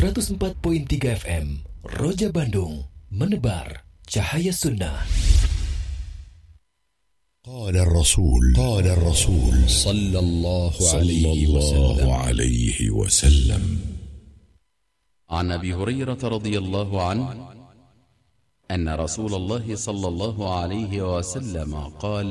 104.3 FM Roja Bandung, menebar cahaya sunnah. قال الرسول صلى الله عليه وسلم عن أبي هريرة رضي الله عنه أن رسول الله صلى الله عليه وسلم قال: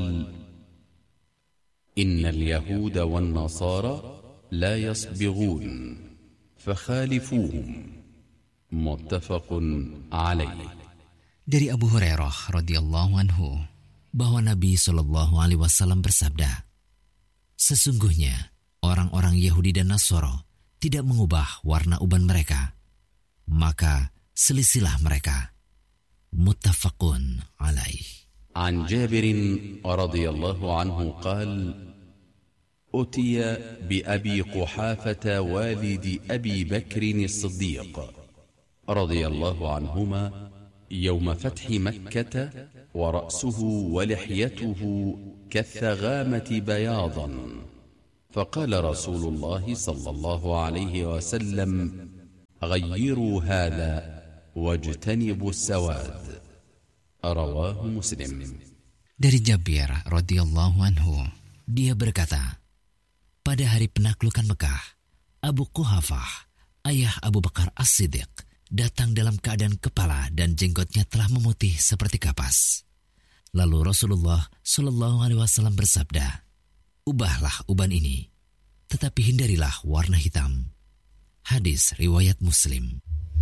إن اليهود والنصارى لا يصبغون فخالفوهم. متفق عليه. Dari Abu Hurairah radhiyallahu anhu bahwa Nabi Shallallahu alaihi wasallam bersabda, sesungguhnya orang-orang Yahudi dan Nasoro tidak mengubah warna uban mereka, maka selisilah mereka. Muttafaqun alaih. عن جابر رضي الله عنه قال: أتي بأبي قحافة والد أبي بكر الصديق رضي الله عنهما يوم فتح مكة ورأسه ولحيته كالثغامة بياضا، فقال رسول الله صلى الله عليه وسلم: غيروا هذا واجتنبوا السواد. رواه مسلم. Dari Jabir radhiyallahu anhu, dia berkata, pada hari penaklukan Mekah, Abu Quhafah, ayah Abu Bakar As-Siddiq, datang dalam keadaan kepala dan jenggotnya telah memutih seperti kapas. Lalu Rasulullah Shallallahu alaihi wasallam bersabda, ubahlah uban ini, tetapi hindarilah warna hitam. Hadis riwayat Muslim.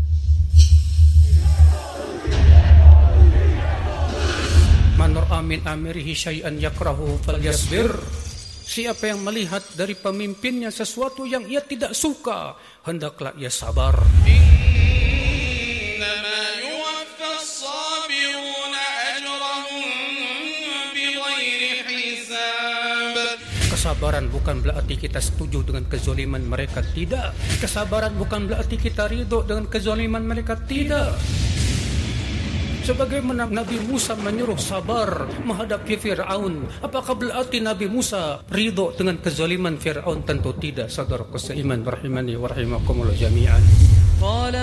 Man ra'a min amirihi syai'an yakrahu falyasbir. Siapa yang melihat dari pemimpinnya sesuatu yang ia tidak suka, hendaklah ia sabar. Innama yuwaffas sabiruna ajrahum bighairi hisab. Kesabaran bukan berarti kita setuju dengan kezaliman mereka, tidak. Kesabaran bukan berarti kita ridho dengan kezaliman mereka, tidak. Sebagaimana Nabi Musa menyuruh sabar menghadapi Fir'aun, apakah berarti Nabi Musa ridho dengan kezaliman Fir'aun? Tentu tidak. Saudara seiman rahimani wa rahimakumullah jami'an.